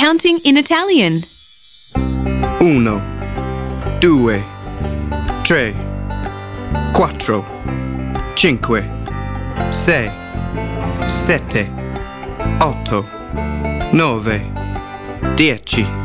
counting in Italian. 1, 2, 3, 4, 5, 6, 7, 8, 9, 10.